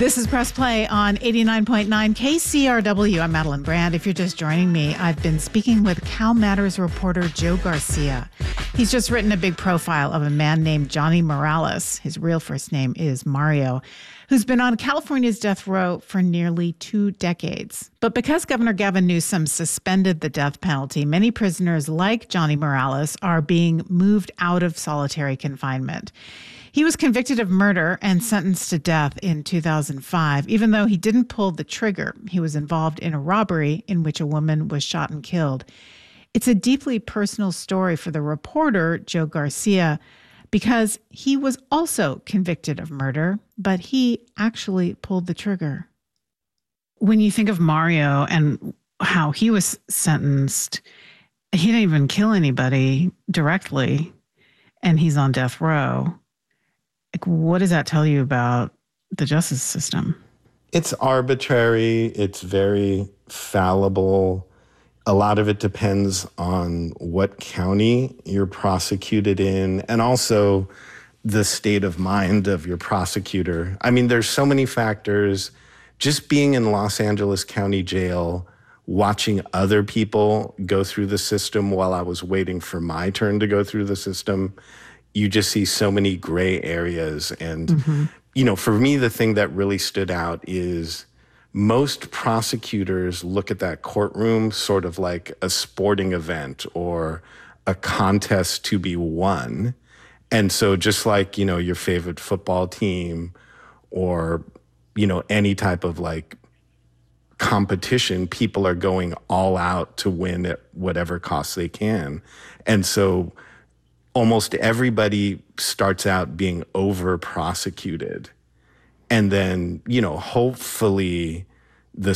This is Press Play on 89.9 KCRW. I'm Madeline Brand. If you're just joining me, I've been speaking with Cal Matters reporter Joe Garcia. He's just written a big profile of a man named Johnny Morales. His real first name is Mario, who's been on California's death row for nearly 2 decades. But because Governor Gavin Newsom suspended the death penalty, many prisoners like Johnny Morales are being moved out of solitary confinement. He was convicted of murder and sentenced to death in 2005. Even though he didn't pull the trigger, he was involved in a robbery in which a woman was shot and killed. It's a deeply personal story for the reporter, Joe Garcia, because he was also convicted of murder, but he actually pulled the trigger. When you think of Mario and how he was sentenced, he didn't even kill anybody directly, and he's on death row. Like, what does that tell you about the justice system? It's arbitrary. It's very fallible. A lot of it depends on what county you're prosecuted in and also the state of mind of your prosecutor. I mean, there's so many factors. Just being in Los Angeles County Jail, watching other people go through the system while I was waiting for my turn to go through the system, you just see so many gray areas. And, you know, for me, the thing that really stood out is most prosecutors look at that courtroom sort of like a sporting event or a contest to be won. And so just like, you know, your favorite football team or, you know, any type of like competition, people are going all out to win at whatever cost they can. And so almost everybody starts out being over prosecuted. And then, you know, hopefully